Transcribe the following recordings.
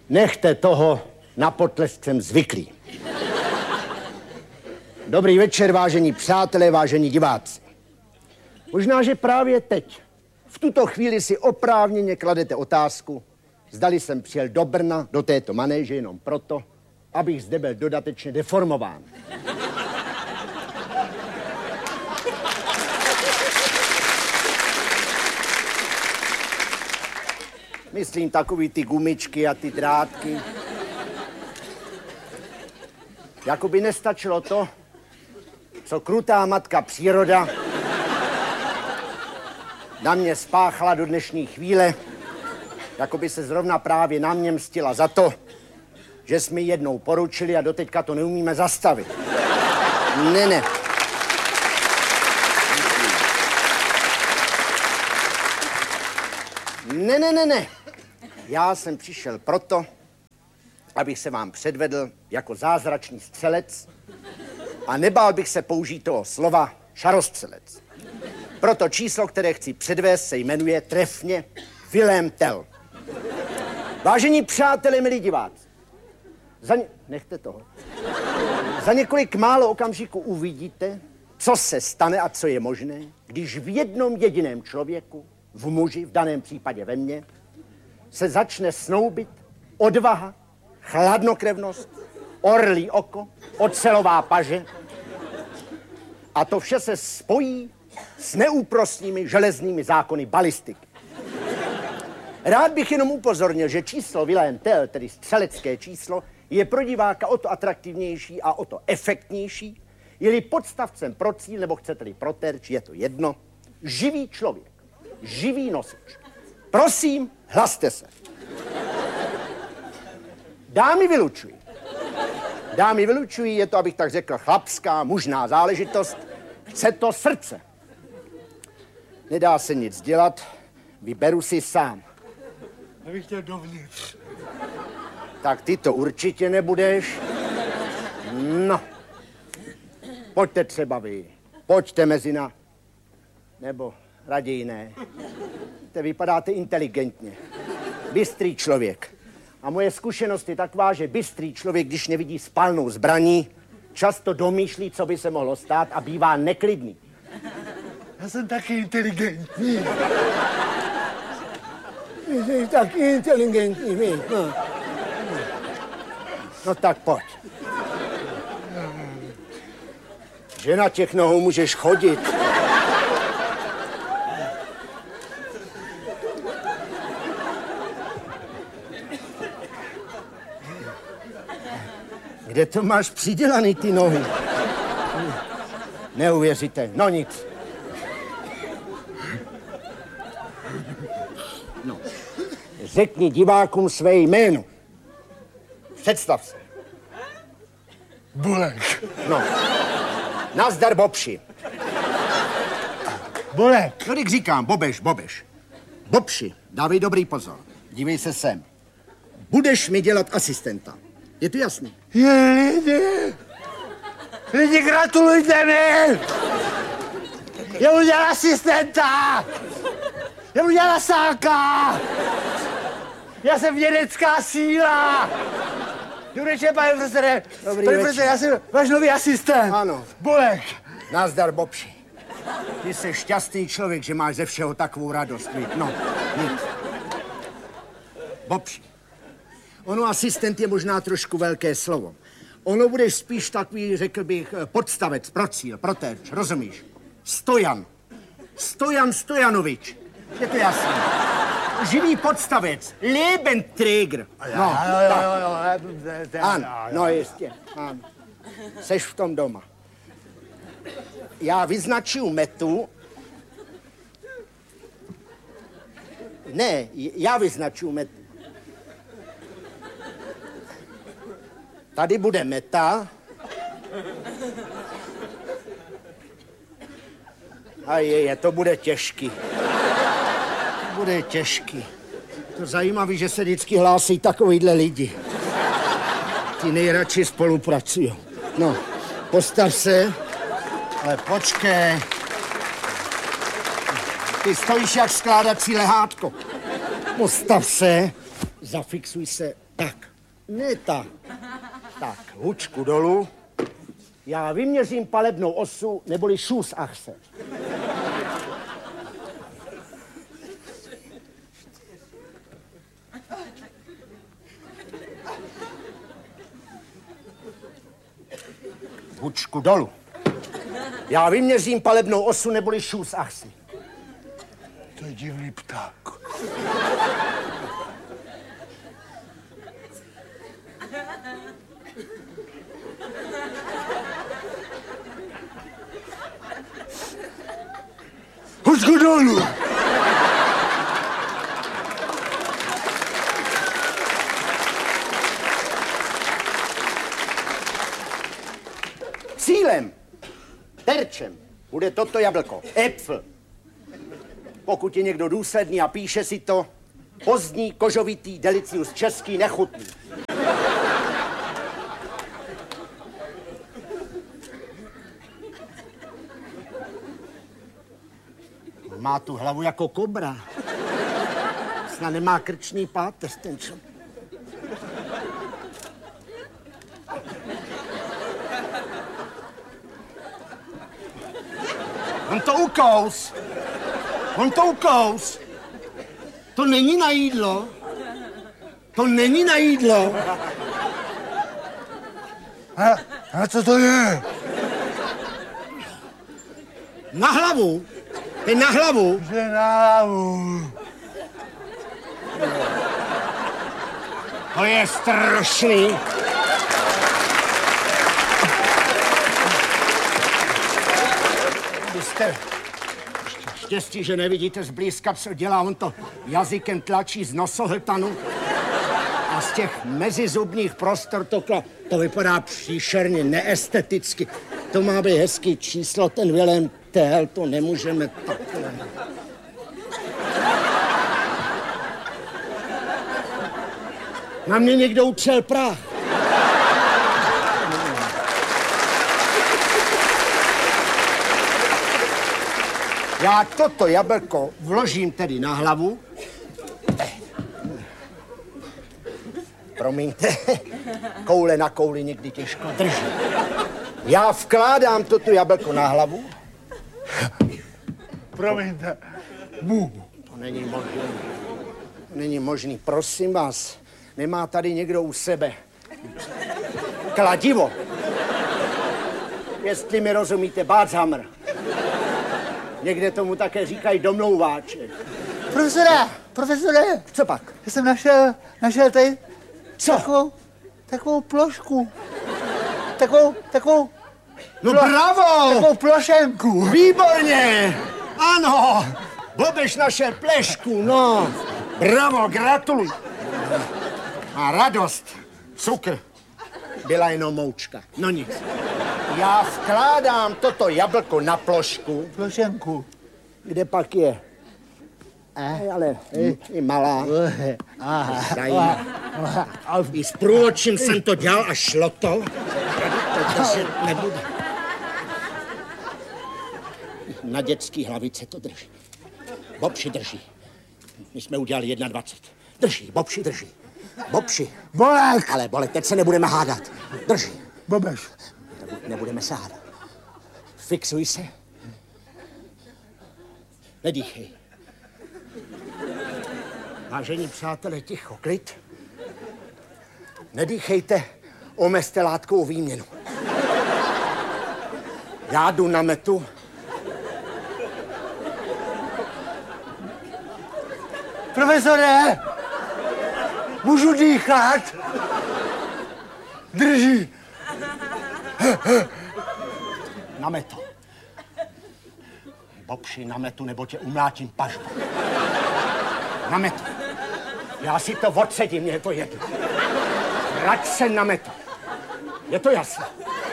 Nechte toho, na potlesk jsem zvyklý. Dobrý večer, vážení přátelé, vážení diváci. Možná, že právě teď, v tuto chvíli si oprávněně kladete otázku, zdali jsem přijel do Brna, do této manéže jenom proto, abych zde byl dodatečně deformován. Myslím takový ty gumičky a ty drátky. Jakoby nestačilo to, co krutá matka příroda na mě spáchala do dnešní chvíle, jakoby se zrovna právě na mě mstila za to, že jsme jednou poručili a doteďka to neumíme zastavit. Ne. Ne. Já jsem přišel proto, abych se vám předvedl jako zázračný střelec a nebál bych se použít toho slova šarostřelec. Proto číslo, které chci předvést, se jmenuje trefně Vilém Tell. Vážení přátelé, milí diváci, nechte toho. Za několik málo okamžiků uvidíte, co se stane a co je možné, když v jednom jediném člověku, v muži, v daném případě ve mně, se začne snoubit odvaha, chladnokrevnost, orlí oko, ocelová paže a to vše se spojí s neúprosnými železnými zákony balistiky. Rád bych jenom upozornil, že číslo Vilém Tell, tedy střelecké číslo, je pro diváka o to atraktivnější a o to efektnější, je-li podstavcem pro cíl, nebo chcete-li pro terč, je to jedno, živý člověk, živý nosič. Prosím, hlaste se. Dámy vylučují, je to, abych tak řekl, chlapská, mužná záležitost. Chce to srdce. Nedá se nic dělat, vyberu si sám. Já bych chtěl dovnitř. Tak ty to určitě nebudeš. No. Pojďte třeba vy. Pojďte mezi nás. Nebo raději ne. Te vypadáte inteligentně. Bystrý člověk. A moje zkušenost je taková, že bystrý člověk, když nevidí spalnou zbraní, často domýšlí, co by se mohlo stát a bývá neklidný. Já jsem taky inteligentní. Jsi taky inteligentní, vy. No tak pojď. Že na těch nohou můžeš chodit. Kde to máš přidělaný, ty nohy? Neuvěříte. No nic. No. Řekni divákům své jméno. Představ se. Bulek. No. Nazdar, Bobši. Bulek. No, když říkám, Bobeš. Bobši, dávej dobrý pozor. Dívej se sem. Budeš mi dělat asistenta. Je to jasný? Lidi, gratulujte mi! Já budu dělat asistenta! Já budu dělat lasáka! Já jsem vědecká síla! Dobrý večer, pane profesore. Pane profesore, já jsem váš nový asistent. Ano. Bulek. Nazdar, Bobši. Ty jsi šťastný člověk, že máš ze všeho takovou radost. No, nic. Bobši. Ono asistent je možná trošku velké slovo. Ono budeš spíš takový, řekl bych, podstavec, pro cíl, pro terč, rozumíš? Stojan Stojanovič. Je to jasné. Živý podstavec, Lebendträger. No, ano, no jistě, ano. Seš v tom doma. Já vyznačuju metu. Ne, já vyznačuju metu. Tady bude meta. A to bude těžký. Bude těžký. To zajímavé, že se vždycky hlásí takovýhle lidi. Ti nejradši spolupracují. No, postav se. Ale počkej. Ty stojíš jak skládací lehátko. Postav se. Zafixuj se Tak, ne tak. Tak, hučku dolů. Já vyměřím palebnou osu, neboli Schussachse. Hučku dolů. Já vyměřím palebnou osu, neboli Schussachse. To je divný pták. Hučku dolů! Cílem, terčem, bude toto jablko. Äpfel. Pokud je někdo důsledný a píše si to, pozdní, kožovitý, delicius český, nechutný. Má tu hlavu jako kobra. Snad nemá krční páteř, ten čo. On to ukous. On to ukous. To není na jídlo. To není na jídlo. A co to je? Na hlavu. Ty na hlavu. Že na hlavu. To je strašný. Jste štěstí, že nevidíte zblízka, co dělá. On to jazykem tlačí z nosohltanu a z těch mezizubních prostor to vypadá příšerně, neesteticky. To má být hezký číslo, ten Vilém Tell, to nemůžeme takhle. Na mě někdo utřel prach. Já toto jablko vložím tedy na hlavu. Promiňte, koule na kouli někdy těžko drží. Já vkládám toto jablko na hlavu. Promiňte. Bu. To není možný. To není možný. Prosím vás, nemá tady někdo u sebe kladivo. Jestli mi rozumíte, Báchamr. Někde tomu také říkají domlouváček. Profesore. Co pak? Já jsem našel tady Co? takovou plošku. Takovou No bravo! takovou plošenku. Výborně! Ano! Bobeš našel plešku, no. Bravo, gratuluj. A radost. Cukr. Byla jenom moučka. No nic. Já vkládám toto jablko na plošku. Plošenku. Kde pak je? Ale i malá. I s průločím jsem to dělal a šlo to. Protože nebude. Na dětský hlavice to drží. Bobši drží. My jsme udělali 21. Drží, Bobši drží. Bobši. Bolek. Ale Bolek, teď se nebudeme hádat. Drží. Bobeš. Nebudeme se hádat. Fixuj se. Nedýchej. Vážení přátelé, ticho, klid. Nedýchejte, omezte látkovou výměnu. Já jdu na metu. Profesore, můžu dýchat? Drží. Na metu. Bobši, na metu, nebo tě umlátím pažbu. Na metu. Já si to odsedím, mě je to jedno. Vrať se na metu. Je to jasné.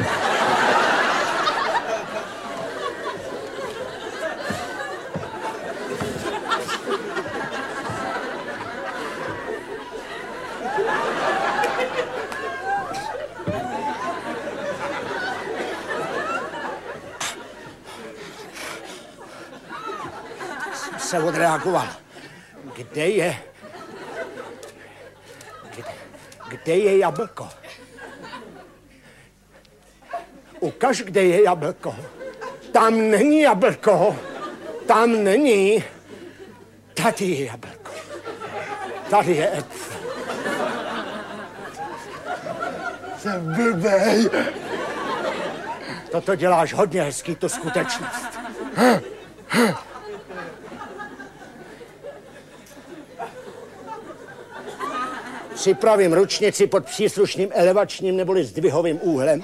Se odreagoval. Kde je? Kde je jablko? Ukaž, kde je jablko. Tam není jablko. Tam není. Tady je jablko. Tady je Ed. Jsem blbej. Toto děláš hodně hezký, to skutečnost. Připravím ručnici pod příslušným elevačním neboli zdvihovým úhlem.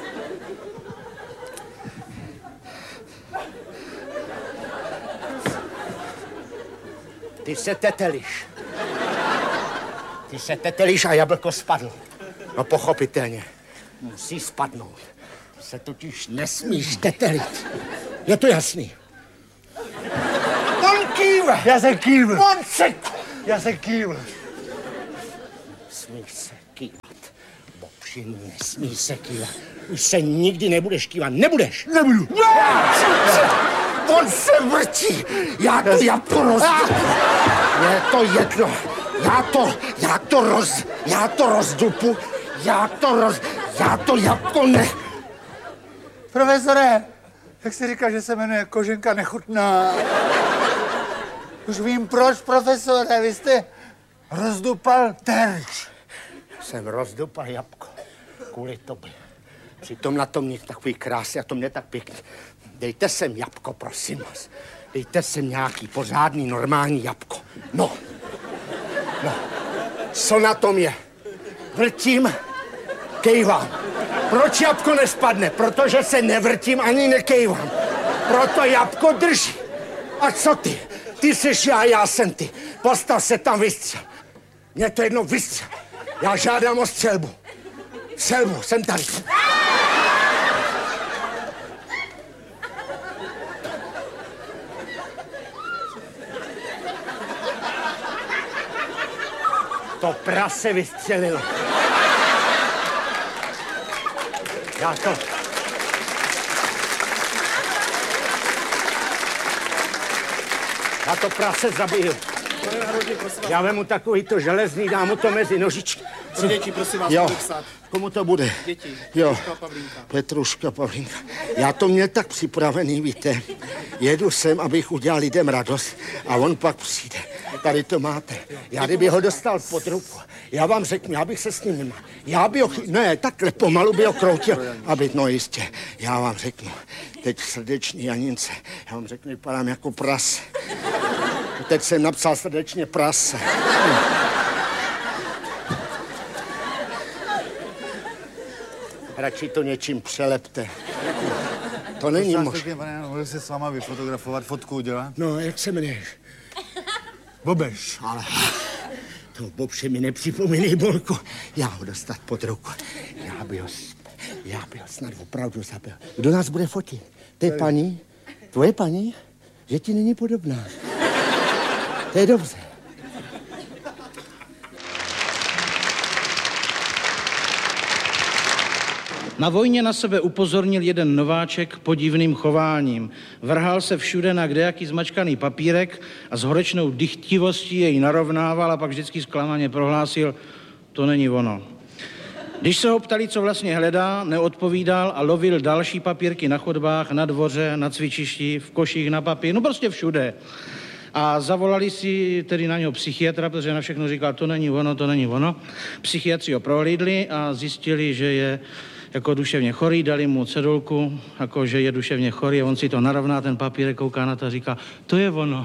Ty se teteliš. Ty se teteliš a jablko spadlo. No pochopitelně. Musí spadnout. Se totiž nesmíš tetelit. Je to jasný? On kýve! Já jsem kývl. On se... Já jsem kývl. Smíš se kývat. Bobši, nesmíš se kývat. Už se nikdy nebudeš kývat. Nebudeš! Nebudu. On se vrtí. Já to jabko rozdupu. Je to jedno. Já to rozdupu. Já to jabko ne... Profesore, jak jsi říkal, že se jmenuje Koženka nechutná? Už vím proč, profesore, vy jste rozdupal terč. Jsem rozdupal jabko. Kvůli tobě. Přitom na tom mít takový krásy a to mě tak pěkně. Dejte sem jabko, prosím vás. Dejte sem nějaký pořádný, normální jabko. No. Co na tom je? Vrtím, kejvám. Proč jabko nespadne? Protože se nevrtím ani nekejvám. Proto jabko drží. A co ty? Ty seš já jsem ty. Postav se tam, vystřel. Mně to jedno, vystřel. Já žádám o střelbu. Střelbu, jsem tady. To prase vystřelilo. Já to prase zabiju. Já vemu takovýto železný, dám mu to mezi nožičky. Pro děti, prosím vás, jo. budu psát. Komu to bude? Děti. Jo. Petruška Pavlínka. Petruška Pavlínka. Já to měl tak připravený, víte. Jedu sem, abych udělal lidem radost a on pak přijde. Tady to máte. Já kdyby ho dostal pod ruku, já vám řeknu, já bych se s ním nemal. Já by ho ne, takhle pomalu by ho kroutil, aby, no jistě, já vám řeknu. Teď srdeční Janince, já vám řeknu, vypadám jako prase. Teď jsem napsal srdečně prase. Radši to něčím přelepte. To není možné. Můžu se s váma vyfotografovat, fotku udělat? No, jak se jmenuješ? Bobeš. Ale to Bobše mi nepřipomínej, Bolko. Já ho dostat pod ruku. Já by ho snad opravdu zabil. Kdo nás bude fotit? To je paní? Tvoje paní? Že ti není podobná. To je dobře. Na vojně na sebe upozornil jeden nováček podivným chováním. Vrhal se všude na kdejaký zmačkaný papírek a s horečnou dychtivostí jej narovnával a pak vždycky zklamaně prohlásil, to není ono. Když se ho ptali, co vlastně hledá, neodpovídal a lovil další papírky na chodbách, na dvoře, na cvičišti, v koších na papír, no prostě všude. A zavolali si tedy na něho psychiatra, protože na všechno říkal, to není ono, to není ono. Psychiatři ho prohlídli a zjistili, že je jako duševně chorý, dali mu cedulku, jako že je duševně chorý a on si to narovná, ten papírek, kouká na to a říká, to je ono.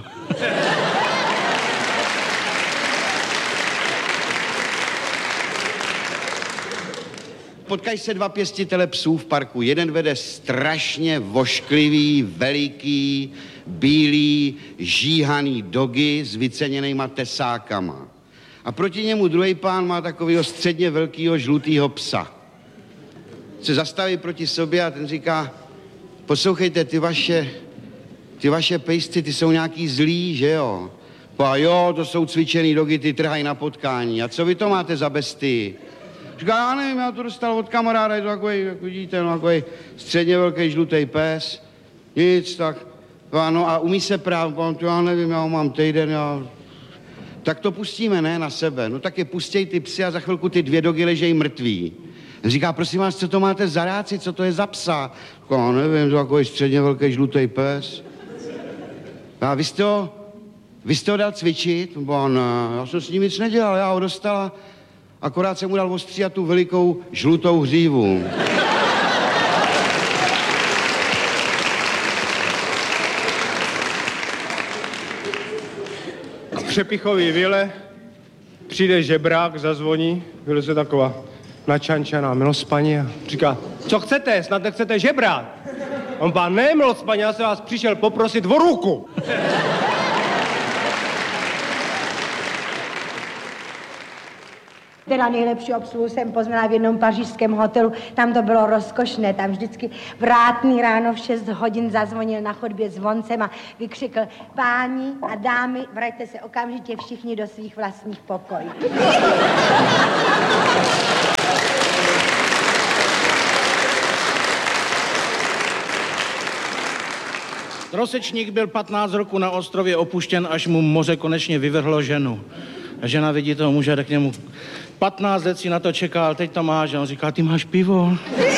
Potkají se dva pěstitele psů v parku. Jeden vede strašně vošklivý, veliký, bílý, žíhaný dogy s vyceněnýma tesákama. A proti němu druhý pán má takového středně velkého žlutýho psa. Se zastaví proti sobě a ten říká, poslouchejte, ty vaše pejsci, ty jsou nějaký zlí, že jo? A jo, to jsou cvičený dogy, ty trhají na potkání. A co vy to máte za bestii? Říká, já nevím, já to dostal od kamaráda, je to takový, jak vidíte, no, takový středně velký žlutý pes. Nic, tak, no a umí se právě, já nevím, já ho mám týden, tak to pustíme, ne, na sebe. No tak je pustěj ty psy a za chvilku ty 2 dogy ležejí mrtví. Říká, prosím vás, co to máte za ráci, co to je za psa? No, nevím, to takový středně velký žlutý pes. A vy jste ho dal cvičit? Bo ne, já jsem s ním nic nedělal, já ho dostala, akorát jsem mu dal ostříhat tu velikou žlutou hřívu. V Přepichový vile přijde žebrák, zazvoní, vyleze taková načančaná milospaní a říká, co chcete, snad nechcete žebrák? On pán, ne, milospaní, já se vás přišel poprosit o ruku. Teda nejlepší obsluhu jsem poznala v jednom pařížském hotelu, tam to bylo rozkošné, tam vždycky vrátný ráno v 6 hodin zazvonil na chodbě zvoncem a vykřikl, páni a dámy, vraťte se okamžitě všichni do svých vlastních pokojů. Trosečník byl 15 roků na ostrově opuštěn, až mu moře konečně vyvrhlo ženu. A žena vidí toho muže, tak k němu 15 let si na to čekal, teď to máš. A on říká, ty máš pivo.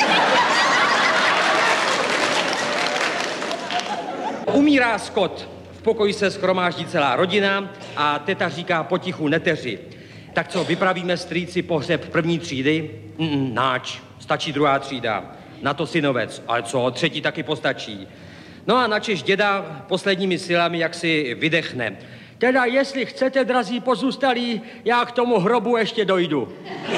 Umírá Scott. V pokoji se shromáždí celá rodina a teta říká potichu neteři. Tak co, vypravíme strýci pohřeb 1. třídy? Náč, stačí 2. třída. Na to synovec, ale co, 3. taky postačí. No a načež děda posledními silami jaksi vydechne. Teda, jestli chcete, drazí pozůstalí, já k tomu hrobu ještě dojdu.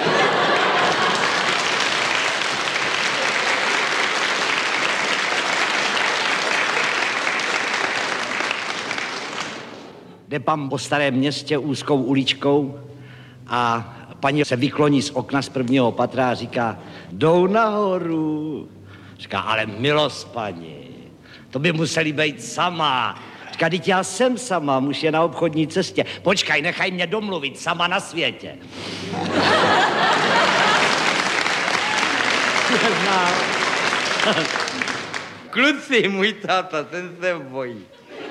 Jde pan po starém městě úzkou uličkou a paní se vykloní z okna z 1. patra a říká, jdou nahoru. Říká, ale milost, paní, to by museli být sama. Říká, teď já jsem sama, muž je na obchodní cestě. Počkaj, nechaj mě domluvit, sama na světě. Kluci, můj táta, ten se bojí.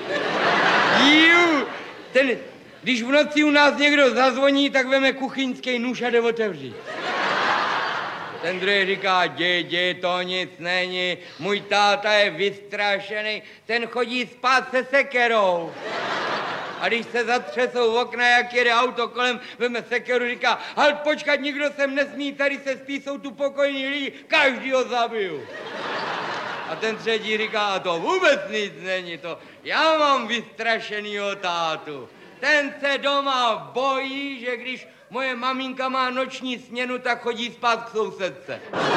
Když v noci u nás někdo zazvoní, tak veme kuchyňský nůž a jde otevřít. Ten druhý říká, dědě, to nic není, můj táta je vystrašený, ten chodí spát se sekerou. A když se zatřesou okna, jak jede auto kolem, veme sekeru, říká, ale počkat, nikdo sem nesmí, tady se spí, jsou tu pokojní lidi, každý ho zabiju. A ten třetí říká, a to vůbec nic není, to já mám vystrašenýho tátu. Ten se doma bojí, že když moje maminka má noční směnu, tak chodí spát k sousedce.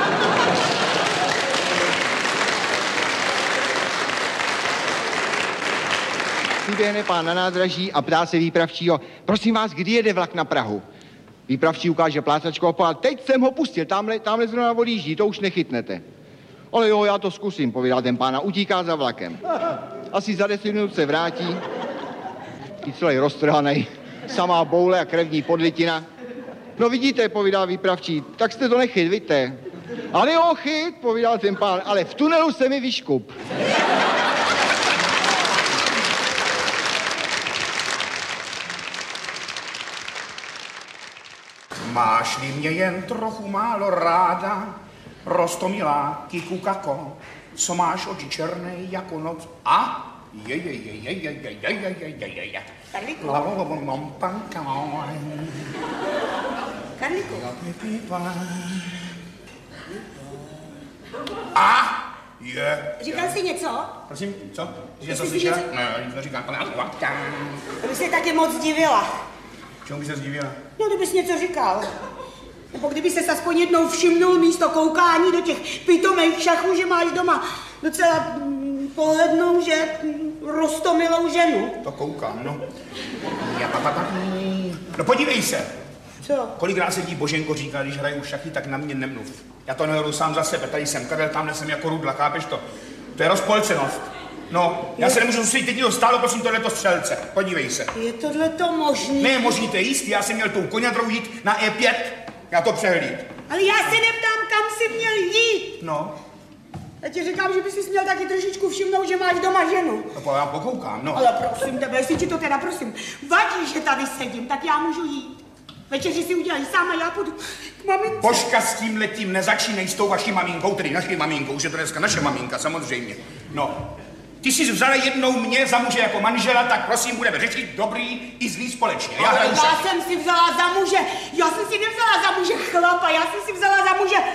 Vyběhne pán na nádraží a ptá se výpravčího, prosím vás, kdy jede vlak na Prahu? Výpravčí ukáže plácačku a teď jsem ho pustil, tamhle zrovna odjíždí, to už nechytnete. Ale jo, já to zkusím, povídá ten pán a utíká za vlakem. Asi za 10 minut se vrátí, i celý roztrhanej, samá boule a krevní podlitina. No vidíte, povídá výpravčí, tak jste to nechyt, vidíte. Ale jo, chyt, povídal ten pán, ale v tunelu se mi vyškup. Máš-li mě jen trochu málo ráda, Rostomilá, kikukako, co máš oči černé jako noc. A? Karlíku. Karlíku. A? Je. Říkal jsi něco? Prosím, co? Jsi něco slyšel? Ne, nic neříkám. To by se taky moc divila. Čemu by se zdivila? No, kdybys něco říkal. Nebo kdyby se aspoň jednou všimnul místo koukání do těch pitomých šachů, že máš doma docela pohlednou, že roztomilou ženu. To koukám, no. No podívej se. Co? Kolikrát se ti Boženko říká, když hraju šachy, tak na mě nemluv. Já to nehraju sám za sebe, tady jsem Karel, tamhle jsem jako Rudla, chápeš to? To je rozpolcenost. No, já se nemůžu soustředit, teď stálo, prosím, tohleto střelce. Podívej se. Je tohleto možný? Ne, možný, to je jistý, já jsem měl tou koňadrou jít na E5, já to přehlíd. Ale já se neptám, kam jsi měl jít. No. Já ti říkám, že bys si měl taky trošičku všimnout, že máš doma ženu. No, já pokoukám, no. Ale prosím tebe, jestli ti to teda prosím vadí, že tady sedím, tak já můžu jít. Večeři si udělají sám a já půjdu k mamince. Božka, s tím letím nezačínej s tou vaší maminkou, tedy naší maminkou, že to dneska naše maminka, samozřejmě. No, ty jsi vzala jednou mě za muže jako manžela, tak prosím, budeme řešit dobrý i zlý společně. Já jsem si vzala za muže, já jsem si nevzala za muže chlapa, já jsem si vzala za muže...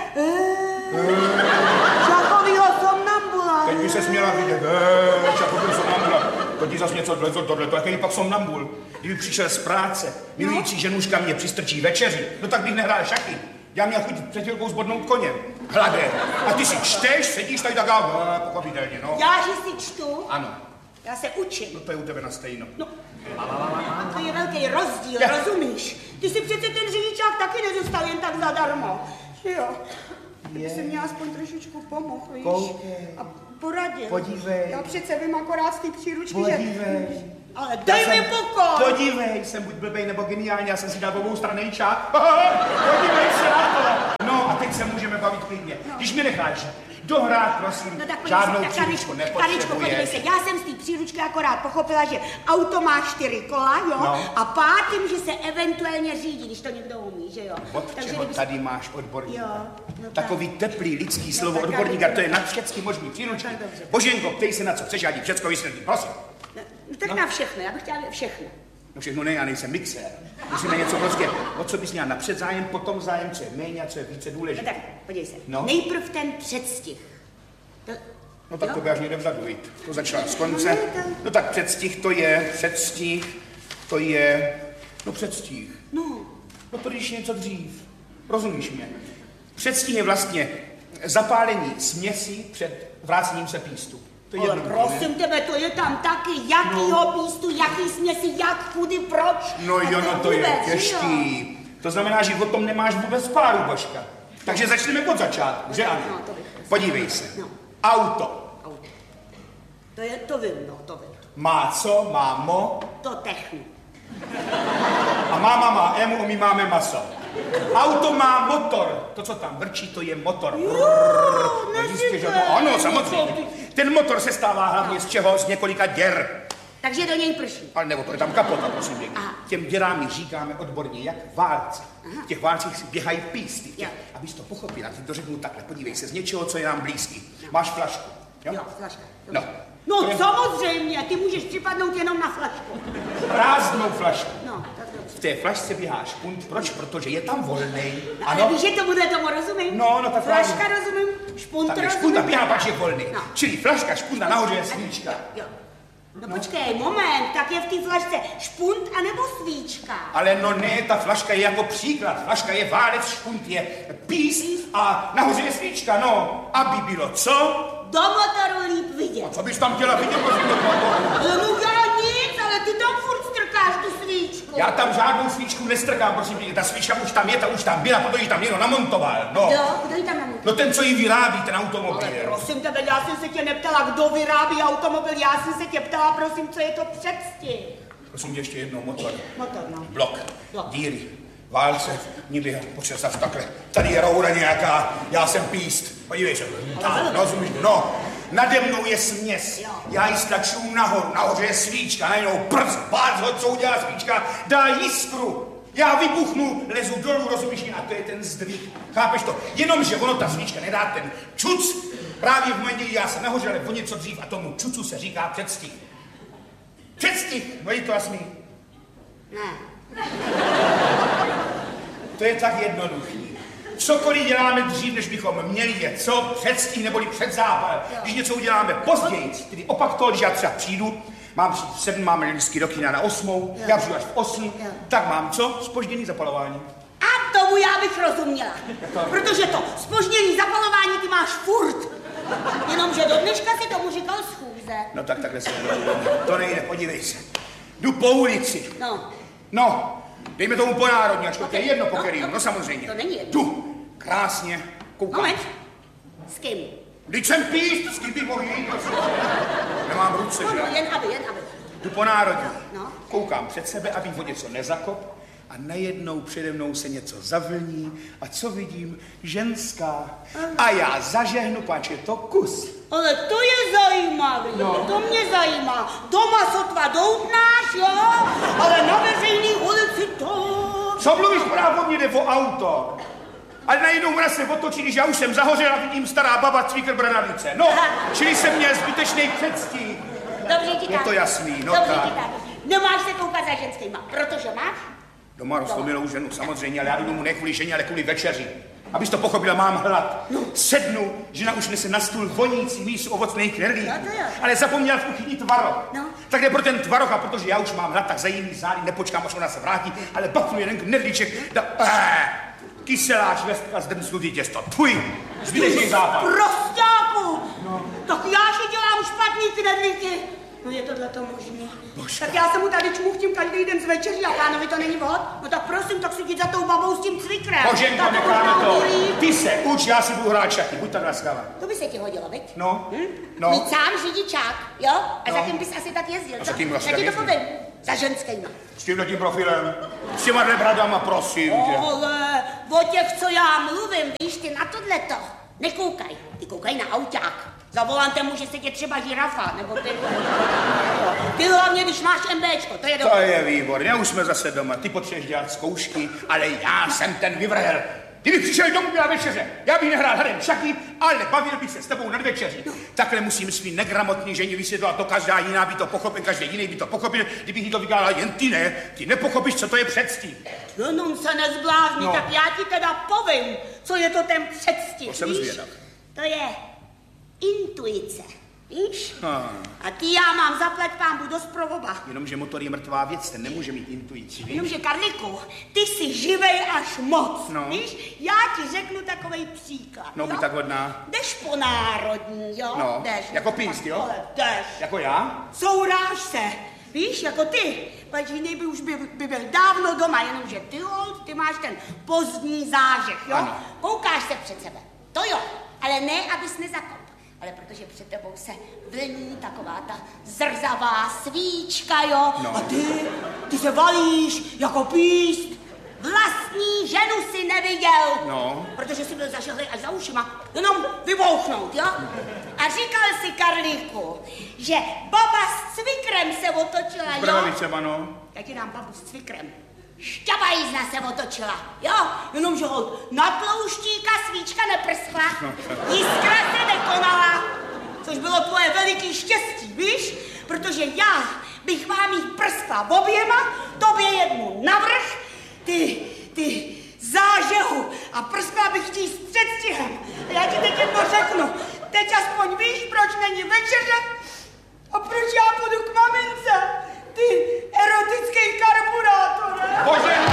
Čakovýho somnambula. Teď by se směla vidět, Čakovýho somnambula. To ti zas něco tohleto, jaký pak somnambul. Kdyby přišel z práce, milující ženuška mě přistrčí večeři, no tak bych nehrál šachy. Já měl chuť před chvilkou zbodnout koně, hladé. A ty si čteš, sedíš tady tak pochopitelně, no. Já, že si čtu? Ano. Já se učím. No to je u tebe na stejno. No. To je velký rozdíl, rozumíš? Ty si přece ten řidičák taky nedostal jen tak zadarmo. Jo. Ty jsi mě aspoň trošičku pomohl, víš? A poradil. Podívej. Já přece vím akorát z té příručky, Podívej. že... Ale dej mi pokoj! Podívej, jsem buď blbej nebo geniální, já jsem si dal oboustranný čák. Podívej se na to. No a teď se můžeme bavit klidně. No. Když mě necháš dohrát, prosím, no, tak žádnou příručku Karičko, podívej se, já jsem z té příručky akorát pochopila, že auto má 4 kola, jo? No. A pátým, že se eventuálně řídí, když to někdo umí, že jo? Od takže čeho tady máš odborníka? Jo, no takový teplý lidský slovo odborníka, to je nad všechny možný příručky. Boženko, ptej se na co chceš, já ti všecko vysvětlím, prosím. No tak na všechno, já bych chtěla všechno. No všechno ne, já nejsem mixér. Musíme něco prostě, o co bys měla napřed zájem, potom zájem, co je méně a co je více důležité. No tak, podívej se, no? Nejprv ten předstih. No tak to by až někde vzadu jít. To začala z konce. No tak předstih, no předstih. No to když něco dřív. Rozumíš mě? Předstih je vlastně zapálení směsi před vrácením se pístu. Ale prosím tebe, to je tam taky, jakýho pístu, jaký směsi, jak, kudy, proč. No jo, no to je těžký. To znamená, že o tom nemáš vůbec páru, Božka. Takže začneme od začátku, že ano? Podívej se. Auto. To vím. Má co? Má mo? To technu. A máma má emu, my máme maso. Auto má motor. To, co tam vrčí, to je motor. Ano, samozřejmě. Ten motor se stává hlavně z čeho? Z několika děr. Takže do něj prší. Ale nebo to je tam kapota, prosím pěkně. Těm děrám říkáme odborně jak válci. V těch válcích si běhají písty. Abys to pochopila, ti to řeknu takhle. Podívej se, z něčeho, co je nám blízký. Máš flašku. Jo, flaška. No, samozřejmě, ty můžeš připadnout jenom na flašku. Prázdnou flašku. No, tak dobře. V té flašce běhá špunt. Proč? Protože je tam volnej. No, ale víš, že tomu rozumím. No, tak flaška rozumím, špunt rozumím. Špunta běhá, pak je volný. No. Čili flaška, špunta, nahoře je svíčka. Jo. No počkej, moment, tak je v té flašce špunt anebo svíčka? Ale no ne, ta flaška je jako příklad. Flaška je válec, špunt je píst a nahoře je svíčka, no. Aby bylo co? Do motoru líp vidět. A co bys tam chtěla vidět? No já nic, ale ty tam furt strkáš tu svíčku. Já tam žádnou svíčku nestrkám, prosím tě. Ta svíčka už tam je, ta už tam byla, protože ji tam někdo namontoval, no. Jo, kdo ji tam namontoval? No ten, co ji vyrábí, ten automobil. Ale prosím tebe, já jsem se tě neptala, kdo vyrábí automobil, já jsem se tě ptala, prosím, co je to předstih. Prosím tě ještě jednou, motor. Motor, no. Blok. Díry. Válce, niby, počkej zase takhle. Tady je roura nějaká, já jsem píst. Podívej se. Rozumíš? No, nade mnou je směs. Já ji stlačuju nahoru, nahoře je svíčka, najednou prst, bác ho, co udělá svíčka, dá jiskru. Já vybuchnu, lezu dolů, rozumíš mě, a to je ten zdvih. Chápeš to? Jenomže ono, ta svíčka nedá ten čuc. Právě v momentě, kdy já jsem nahoře, ale o něco dřív a tomu čucu se říká předstih. Předstih, no je to jasný? Ne. To je tak jednoduchý. Cokoliv děláme dřív, než bychom měli je co? Předstih neboli předzápal. Když něco uděláme později, tedy opak toho, když já třeba přijdu, mám přijít v 7, máme lístky do kina na 8, já přijdu až v 8, tak mám co? Zpožděný zapalování. A tomu já bych rozuměla. Protože to zpožděný zapalování ty máš furt. Jenomže do dneška si tomu říkal schůze. No tak takhle se to nejde, podívej se. Jdu po ulici. No, dejme tomu po národní, ač to je jedno po kterým, no samozřejmě. To není jedno. Jdu, krásně, koukám. Moment, s kým? Vždyť jsem píst, s kým bych mohl jít, nemám ruce, že? No, jen aby. Jdu po národní, koukám před sebe, abych o něco nezakop, a najednou přede mnou se něco zavlní a co vidím? Ženská. A já zažehnu, páč je to kus. Ale to je zajímavé, no. To mě zajímá. Doma sotva doutnáš, jo, ale na veřejný ulici to... Co mluvíš, právě jde o auto? Ale najednou mraz se otočí, když já už jsem zahořel a vidím stará baba cvíkr bradalice. No, čili jsem měl zbytečný předstih. Dobře ti tak. Je to jasný, no dobře tak. Ti tak. Nemáš se koukat za ženskýma, protože máš? Doma roztomilou ženu, samozřejmě, ale já jdu domů ne kvůli ženě, ale kvůli večeři. Abys to pochopila, mám hlad. No. Sednu, žena už nese na stůl vonící mísu ovocných knedlíků. Ale zapomněla v kuchyni tvaroh. No. Tak jde pro ten tvaroh, a protože já už mám hlad, tak za jiný zády nepočkám, až ona se vrátí, ale bafnu jeden knedlíček. Kyselá švestka zdrncnutý těsto. Tvůj, zbytečný západ. Prostáku! No. Tak já si dělám špatný knedlíky. No je tohleto možné. Tak já se mu tady čmuchtím každý den z večeří a pánovi to není vhod. No tak prosím, tak si jdi za tou babou s tím cvikrem. Boženko, necháme to. Ty se uč, já si budu hrát šachy. Buď tak laskavá. To by se ti hodilo, viď? No. No. Mít sám řidičák, jo? A za kým bys asi tak jezdil, co? Já ti to povím. Za ženskýma. S tímhletím profilem. S těma bradama, prosím tě. Ale o těch, co já mluvím, víš, ty na tohleto nekoukaj. Ty koukaj na auták. Za volantem může sedět třeba žirafa, nebo ty. Ty hlavně, když máš MBčko, to je dobré. To je výborně, už jsme zase doma. Ty potřebuješ dělat zkoušky, ale já jsem ten vyvrhel. Kdybych přišel domů, byla večeře, já bych nehrál hrem šachy, ale bavil bych se s tebou nad večeří. No. Takhle musím svý negramotný ženě vysvětlovat, to každá jiná by to pochopil, každý jiný by to pochopil, kdybych jí to vykládal, jen ty ne, ty nepochopíš, co to je předstih. Jenom se nezblázni, no. Tak já ti teda povím, co je to ten předstih, to jsem zvědav. To je intuice, víš? A ty já mám zaplať pámbu dost pro oba. Jenomže motor je mrtvá věc, ten nemůže mít intuici, víš? Jenomže, Karliku, ty jsi živej až moc, no. Víš? Já ti řeknu takovej příklad, no, jo? Buď tak hodná. Jdeš po národní, jo? No, jdeš. jako píst, jo? Jdeš. Jako já? Souráž se, víš, jako ty. Pač jiný by už by byl dávno doma, jenomže ty máš ten pozdní zážeh, jo? Ano. Koukáš se před sebe, to jo, ale ne, abys nezakop. Ale protože před tebou se vlní taková ta zrzavá svíčka, jo? No. A ty se valíš jako píst. Vlastní ženu si neviděl. No. Protože si byl zažehlej až za ušima. Jenom vybouchnout, jo? A říkal si, Karlíku, že baba s cvikrem se otočila, jo? Bradalicema, no. Já ti dám babu s cvikrem. Šťabajízna se otočila, jo? Jenomže na tlouštíka svíčka neprskla, jiskra se nekonala, což bylo tvoje veliký štěstí, víš? Protože já bych vám jí prskla oběma, tobě jednu navrch, ty zážehu a prskla bych ti s předstihem. Já ti teď jedno řeknu, teď aspoň víš, proč není večeře a proč já půjdu k mamince. Ty erotický karburátor, ne? Bože,